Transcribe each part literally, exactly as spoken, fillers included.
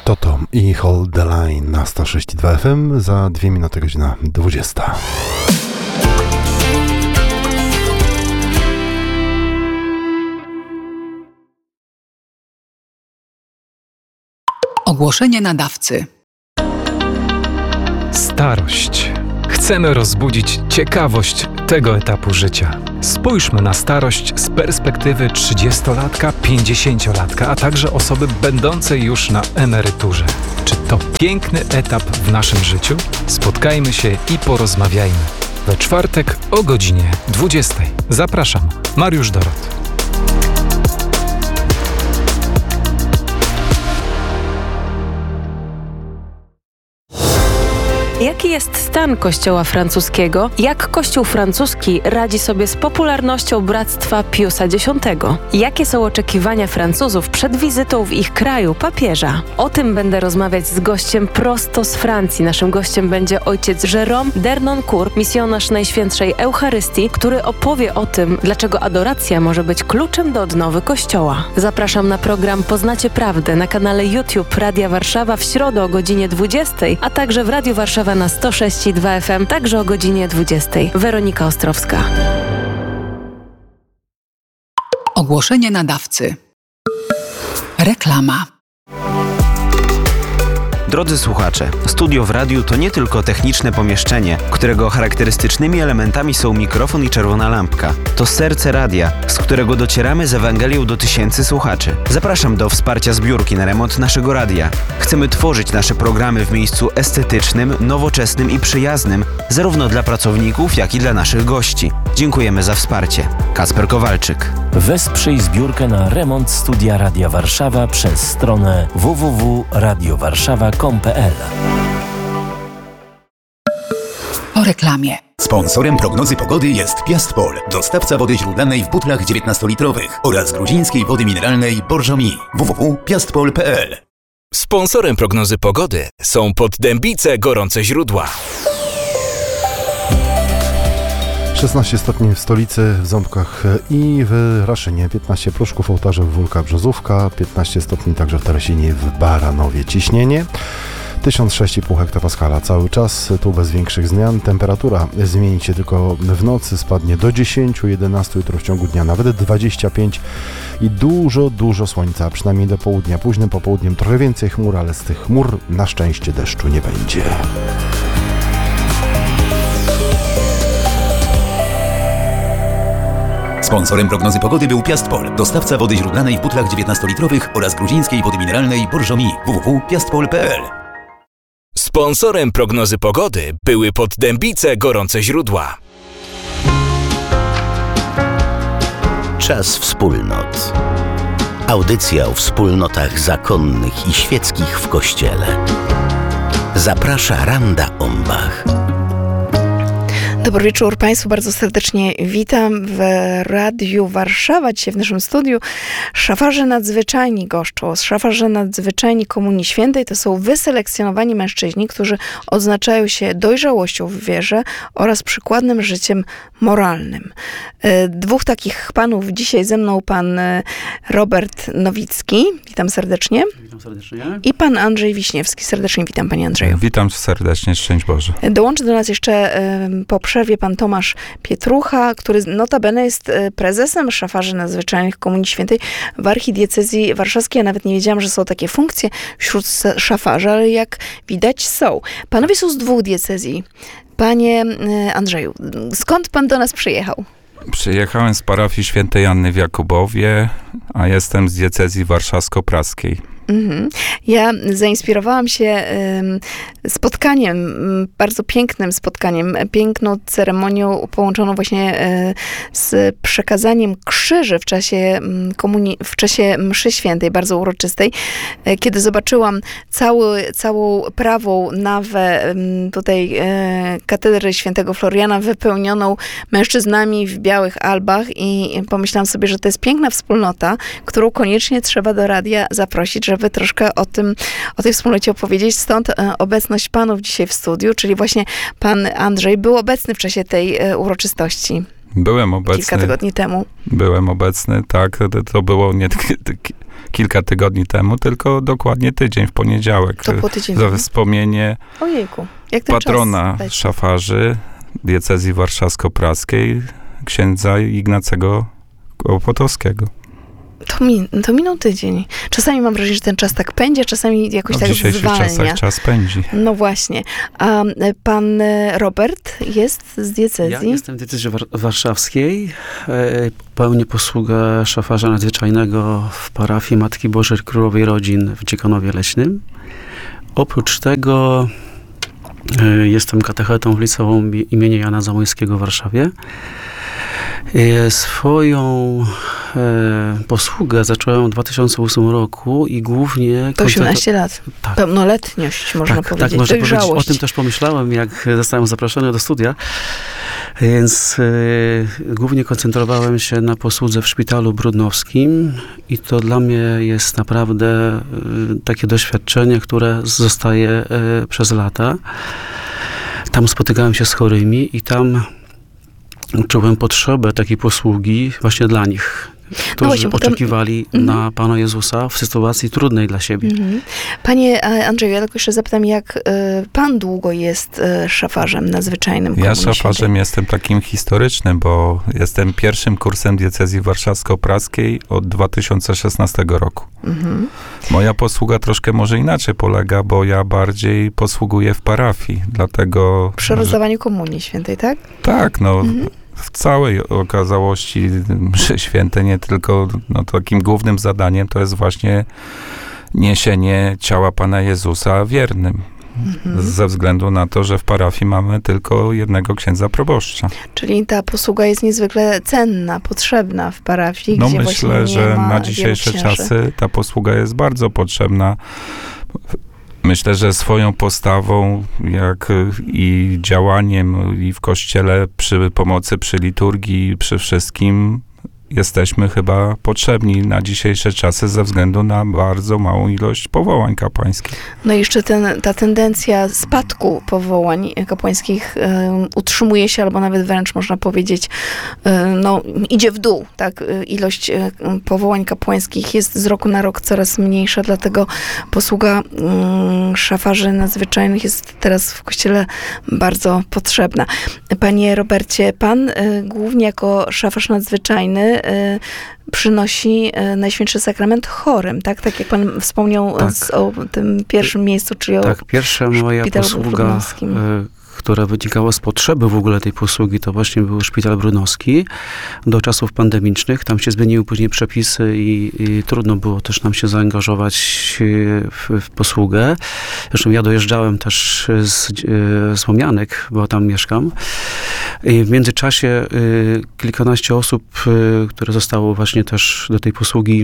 Toto i Hold the Line na sto sześć i dwa F M. Za dwie minuty godzina dwudziesta. Ogłoszenie nadawcy. Starość. Chcemy rozbudzić ciekawość tego etapu życia. Spójrzmy na starość z perspektywy trzydziestolatka, pięćdziesięciolatka, a także osoby będącej już na emeryturze. Czy to piękny etap w naszym życiu? Spotkajmy się i porozmawiajmy. We czwartek o godzinie dwudziestej. Zapraszam, Mariusz Dorot. Jaki jest stan Kościoła francuskiego? Jak Kościół francuski radzi sobie z popularnością Bractwa Piusa Dziesiątego? Jakie są oczekiwania Francuzów przed wizytą w ich kraju papieża? O tym będę rozmawiać z gościem prosto z Francji. Naszym gościem będzie ojciec Jérôme d'Ernoncourt, misjonarz Najświętszej Eucharystii, który opowie o tym, dlaczego adoracja może być kluczem do odnowy Kościoła. Zapraszam na program Poznacie Prawdę na kanale YouTube Radia Warszawa w środę o godzinie dwudziestej, a także w Radiu Warszawa na sto sześć i dwa F M, także o godzinie dwudziestej. Weronika Ostrowska. Ogłoszenie nadawcy. Reklama. Drodzy słuchacze, studio w radiu to nie tylko techniczne pomieszczenie, którego charakterystycznymi elementami są mikrofon i czerwona lampka. To serce radia, z którego docieramy z Ewangelią do tysięcy słuchaczy. Zapraszam do wsparcia zbiórki na remont naszego radia. Chcemy tworzyć nasze programy w miejscu estetycznym, nowoczesnym i przyjaznym, zarówno dla pracowników, jak i dla naszych gości. Dziękujemy za wsparcie. Kacper Kowalczyk. Wesprzyj zbiórkę na remont studia Radia Warszawa przez stronę w w w kropka radio warszawa kropka com kropka p l. Po reklamie. Sponsorem prognozy pogody jest Piastpol, dostawca wody źródlanej w butlach dziewiętnastolitrowych oraz gruzińskiej wody mineralnej Borżomi. w w w kropka piastpol kropka p l. Sponsorem prognozy pogody są Poddębice Gorące Źródła. szesnaście stopni w stolicy, w Ząbkach i w Raszynie, piętnaście Pruszków, w Ołtarze, Wólka, Brzozówka, piętnaście stopni także w Teresinie, w Baranowie. Ciśnienie tysiąc sześć i pół hektopaskala cały czas, tu bez większych zmian. Temperatura zmieni się tylko w nocy, spadnie do dziesięć, jedenaście, jutro w ciągu dnia nawet dwadzieścia pięć i dużo, dużo słońca, przynajmniej do południa. Późnym popołudniem trochę więcej chmur, ale z tych chmur na szczęście deszczu nie będzie. Sponsorem prognozy pogody był Piastpol, dostawca wody źródlanej w butlach dziewiętnastolitrowych oraz gruzińskiej wody mineralnej Borżomi. w w w kropka piastpol kropka p l. Sponsorem prognozy pogody były Poddębice Gorące Źródła. Czas wspólnot. Audycja o wspólnotach zakonnych i świeckich w Kościele. Zaprasza Randa Ombach. Dobry wieczór Państwu, bardzo serdecznie witam w Radiu Warszawa. Dzisiaj w naszym studiu szafarze nadzwyczajni goszczą. Szafarze nadzwyczajni Komunii Świętej to są wyselekcjonowani mężczyźni, którzy odznaczają się dojrzałością w wierze oraz przykładnym życiem moralnym. Dwóch takich panów dzisiaj ze mną, pan Robert Nowicki, witam serdecznie. Witam serdecznie. I pan Andrzej Wiśniewski, serdecznie witam panie Andrzeju. Witam serdecznie, szczęść Boże. Dołączy do nas jeszcze po przerwie pan Tomasz Pietrucha, który notabene jest prezesem szafarzy nadzwyczajnych Komunii Świętej w archidiecezji warszawskiej. Ja nawet nie wiedziałam, że są takie funkcje wśród szafarzy, ale jak widać są. Panowie są z dwóch diecezji. Panie Andrzeju, skąd pan do nas przyjechał? Przyjechałem z parafii świętej Anny w Jakubowie, a jestem z diecezji warszawsko-praskiej. Mhm. Ja zainspirowałam się y, spotkaniem, bardzo pięknym spotkaniem, piękną ceremonią połączoną właśnie y, z przekazaniem krzyży w czasie komunii, w czasie mszy świętej, bardzo uroczystej, y, kiedy zobaczyłam cały, całą prawą nawę y, tutaj y, katedry świętego Floriana wypełnioną mężczyznami w białych albach i pomyślałam sobie, że to jest piękna wspólnota, którą koniecznie trzeba do radia zaprosić, żeby troszkę o tym, o tej wspólnocie opowiedzieć. Stąd e, obecność panów dzisiaj w studiu, czyli właśnie pan Andrzej był obecny w czasie tej e, uroczystości. Byłem obecny. Kilka tygodni temu. Byłem obecny, tak. To było nie kilka tygodni temu, tylko dokładnie tydzień, w poniedziałek. To było tydzień Za temu? wspomnienie Ojejku, jak ten patrona czas szafarzy diecezji warszawsko-praskiej, księdza Ignacego Kłopotowskiego. To, min, to minął tydzień. Czasami mam wrażenie, że ten czas tak pędzi, a czasami jakoś No, tak w dzisiejszych zwalnia. czasach czas pędzi. No właśnie. A pan Robert jest z diecezji? Ja jestem w diecezji war- warszawskiej. E, pełnię posługę szafarza nadzwyczajnego w parafii Matki Bożej Królowej Rodzin w Dziekanowie Leśnym. Oprócz tego e, jestem katechetą w liceum imienia Jana Zamoyskiego w Warszawie. E, swoją e, posługę zacząłem w dwa tysiące ósmym roku i głównie... To osiemnaście lat. Tak. Pełnoletność, można tak, powiedzieć. Tak, można Dojrzałość. powiedzieć. O tym też pomyślałem, jak zostałem zaproszony do studia. Więc e, głównie koncentrowałem się na posłudze w szpitalu brudnowskim i to dla mnie jest naprawdę e, takie doświadczenie, które zostaje e, przez lata. Tam spotykałem się z chorymi i tam czułem potrzebę takiej posługi właśnie dla nich, którzy no właśnie, oczekiwali potem... na Pana Jezusa w sytuacji trudnej dla siebie. Mhm. Panie Andrzeju, ja tylko jeszcze zapytam, jak y, pan długo jest y, szafarzem nadzwyczajnym? Ja szafarzem jestem takim historycznym, bo jestem pierwszym kursem diecezji warszawsko-praskiej od dwa tysiące szesnastego roku. Mhm. Moja posługa troszkę może inaczej polega, bo ja bardziej posługuję w parafii, dlatego... Przy rozdawaniu komunii świętej, tak? Tak, no... Mhm. W całej okazałości mszy święte, nie tylko, no takim głównym zadaniem to jest właśnie niesienie ciała Pana Jezusa wiernym. Mhm. Ze względu na to, że w parafii mamy tylko jednego księdza proboszcza. Czyli ta posługa jest niezwykle cenna, potrzebna w parafii, no gdzie myślę, właśnie nie że ma na dzisiejsze wielu księży. czasy ta posługa jest bardzo potrzebna. Myślę, że swoją postawą, jak i działaniem i w kościele przy pomocy, przy liturgii, przy wszystkim jesteśmy chyba potrzebni na dzisiejsze czasy ze względu na bardzo małą ilość powołań kapłańskich. No i jeszcze ten, ta tendencja spadku powołań kapłańskich y, utrzymuje się, albo nawet wręcz można powiedzieć, y, no idzie w dół, tak? Ilość y, powołań kapłańskich jest z roku na rok coraz mniejsza, dlatego posługa y, szafarzy nadzwyczajnych jest teraz w Kościele bardzo potrzebna. Panie Robercie, pan y, głównie jako szafarz nadzwyczajny y, przynosi Najświętszy Sakrament chorym, tak? Tak jak pan wspomniał tak. z, o tym pierwszym miejscu, czyli o Tak, pierwsza moja posługa, która wynikała z potrzeby w ogóle tej posługi, to właśnie był Szpital Brudnowski do czasów pandemicznych. Tam się zmieniły później przepisy i, i trudno było też nam się zaangażować w, w posługę. Zresztą ja dojeżdżałem też z, z Łomianek, bo tam mieszkam. I w międzyczasie y, kilkanaście osób, y, które zostało właśnie też do tej posługi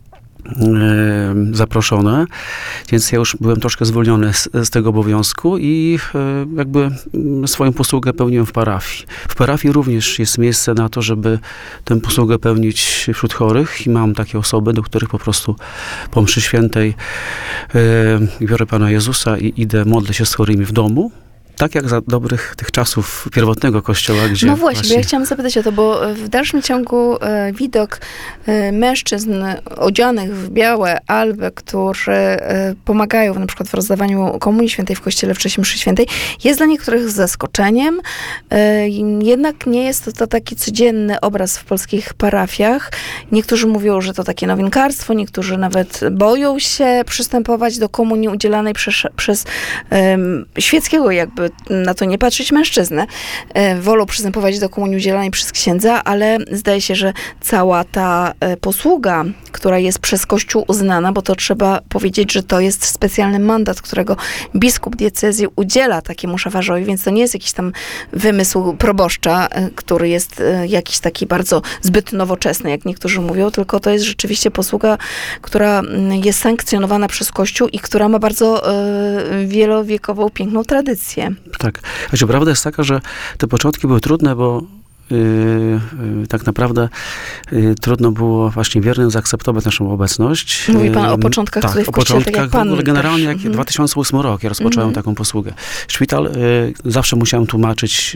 zaproszone, więc ja już byłem troszkę zwolniony z, z tego obowiązku i jakby swoją posługę pełniłem w parafii. W parafii również jest miejsce na to, żeby tę posługę pełnić wśród chorych i mam takie osoby, do których po prostu po mszy świętej biorę Pana Jezusa i idę, modlę się z chorymi w domu. Tak jak za dobrych tych czasów pierwotnego Kościoła, gdzie... No właśnie, właśnie... bo ja chciałam zapytać o to, bo w dalszym ciągu e, widok e, mężczyzn odzianych w białe alby, którzy e, pomagają na przykład w rozdawaniu Komunii Świętej w Kościele w czasie mszy świętej, jest dla niektórych zaskoczeniem. E, jednak nie jest to, to taki codzienny obraz w polskich parafiach. Niektórzy mówią, że to takie nowinkarstwo, niektórzy nawet boją się przystępować do komunii udzielanej przez, przez e, świeckiego jakby na to nie patrzeć mężczyznę. E, wolą przystępować do komunii udzielanej przez księdza, ale zdaje się, że cała ta e, posługa, która jest przez Kościół uznana, bo to trzeba powiedzieć, że to jest specjalny mandat, którego biskup diecezji udziela takiemu szafarzowi, więc to nie jest jakiś tam wymysł proboszcza, e, który jest e, jakiś taki bardzo zbyt nowoczesny, jak niektórzy mówią, tylko to jest rzeczywiście posługa, która jest sankcjonowana przez Kościół i która ma bardzo e, wielowiekową, piękną tradycję. Tak. Znaczy, prawda jest taka, że te początki były trudne, bo y, y, tak naprawdę y, trudno było właśnie wiernym zaakceptować naszą obecność. Mówi pan o początkach tak, tutaj w o kościele, początkach, tak jak pan w ogóle generalnie jak mhm. dwa tysiące ósmy rok ja rozpocząłem mhm. taką posługę. Szpital, y, zawsze musiałem tłumaczyć,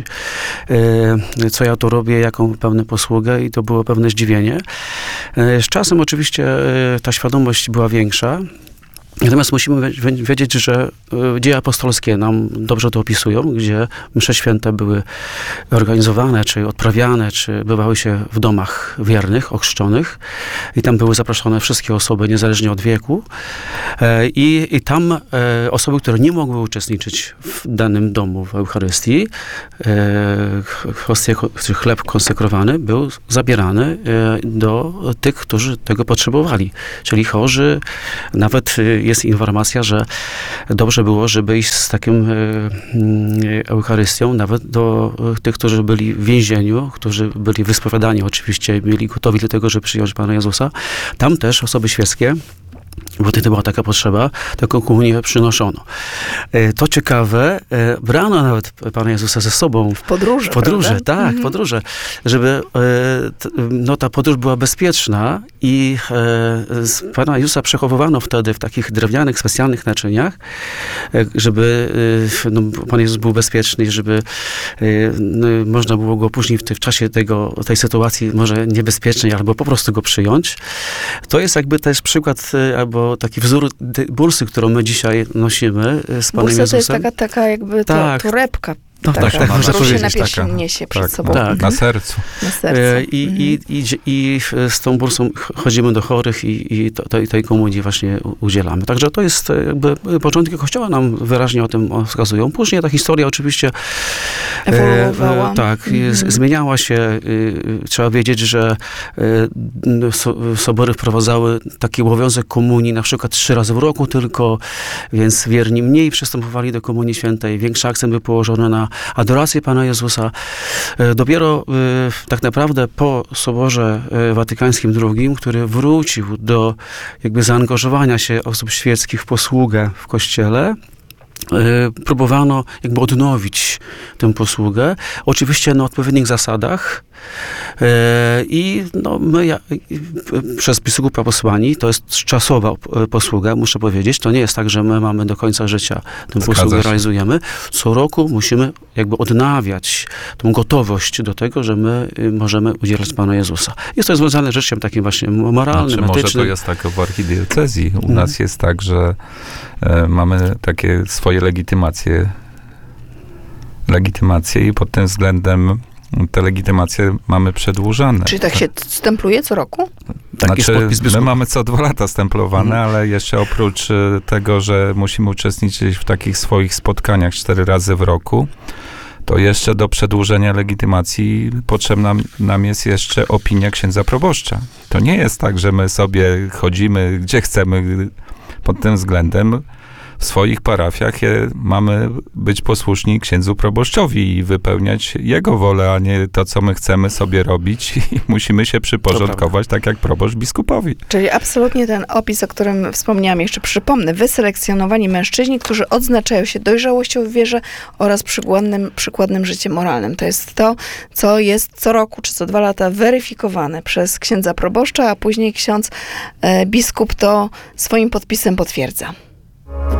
y, co ja tu robię, jaką pełnię posługę i to było pewne zdziwienie. Y, z czasem oczywiście y, ta świadomość była większa. Natomiast musimy wiedzieć, że dzieje apostolskie nam dobrze to opisują, gdzie msze święte były organizowane, czy odprawiane, czy bywały się w domach wiernych, ochrzczonych i tam były zaproszone wszystkie osoby, niezależnie od wieku. I, i tam osoby, które nie mogły uczestniczyć w danym domu w Eucharystii, hostie, chleb konsekrowany był zabierany do tych, którzy tego potrzebowali, czyli chorzy, nawet jest informacja, że dobrze było, żeby iść z takim Eucharystią nawet do tych, którzy byli w więzieniu, którzy byli wyspowiadani oczywiście, byli gotowi do tego, żeby przyjąć Pana Jezusa. Tam też osoby świeckie, bo wtedy była taka potrzeba, taką komunię przynoszono. To ciekawe, brano nawet Pana Jezusa ze sobą. W podróży, W podróży, prawda? tak, Mhm. w podróży. Żeby no, ta podróż była bezpieczna i Pana Jezusa przechowywano wtedy w takich drewnianych, specjalnych naczyniach, żeby no, Pan Jezus był bezpieczny, żeby no, można było go później w, w czasie tego, tej sytuacji może niebezpiecznej, albo po prostu go przyjąć. To jest jakby też przykład albo taki wzór bursy, którą my dzisiaj nosimy z Panem Bursa Jezusem. to jest taka, taka jakby tak. to, torebka. No, tak, tak, tak, można którą się powiedzieć. najpierw Taka. niesie przed tak, sobą. Tak. Na sercu. Na sercu. E, I, i, i, i z tą bursą chodzimy do chorych i, i to, tej, tej komunii właśnie udzielamy. Także to jest jakby początki Kościoła nam wyraźnie o tym wskazują. Później ta historia oczywiście ewoluowała. E, tak, mhm. z, zmieniała się. E, trzeba wiedzieć, że e, so, sobory wprowadzały taki obowiązek komunii na przykład trzy razy w roku tylko, więc wierni mniej przystępowali do Komunii Świętej. Większy akcent był położony na adorację Pana Jezusa. Dopiero tak naprawdę po Soborze Watykańskim drugim, który wrócił do jakby zaangażowania się osób świeckich w posługę w Kościele, próbowano jakby odnowić tę posługę. Oczywiście na odpowiednich zasadach. I no, my ja, przez biskupa posłani, to jest czasowa posługa, muszę powiedzieć. To nie jest tak, że my mamy do końca życia tę posługę realizujemy. Co roku musimy jakby odnawiać tą gotowość do tego, że my możemy udzielać Pana Jezusa. Jest to związane z życiem takim właśnie moralnym, znaczy, może etycznym. to jest tak w archidiecezji. U hmm. nas jest tak, że e, mamy takie swoje legitymacje legitymacje i pod tym względem te legitymacje mamy przedłużane. Czyli tak się stempluje co roku? Taki znaczy, my mamy co dwa lata stemplowane, mm. ale jeszcze oprócz tego, że musimy uczestniczyć w takich swoich spotkaniach cztery razy w roku, to jeszcze do przedłużenia legitymacji potrzebna nam jest jeszcze opinia księdza proboszcza. To nie jest tak, że my sobie chodzimy gdzie chcemy pod tym względem. W swoich parafiach je, mamy być posłuszni księdzu proboszczowi i wypełniać jego wolę, a nie to, co my chcemy sobie robić i musimy się przyporządkować tak jak proboszcz biskupowi. Czyli absolutnie ten opis, o którym wspomniałam, jeszcze przypomnę, wyselekcjonowani mężczyźni, którzy odznaczają się dojrzałością w wierze oraz przykładnym, przykładnym życiem moralnym. To jest to, co jest co roku czy co dwa lata weryfikowane przez księdza proboszcza, a później ksiądz e, biskup to swoim podpisem potwierdza.